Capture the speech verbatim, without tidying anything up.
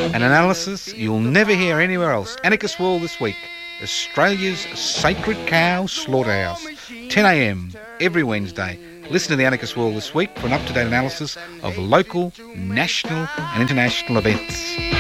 An analysis you'll never hear anywhere else. Anarchist World this week. Australia's sacred cow slaughterhouse. ten a m every Wednesday. Listen to the Anarchist World this week for an up-to-date analysis of local, national and international events.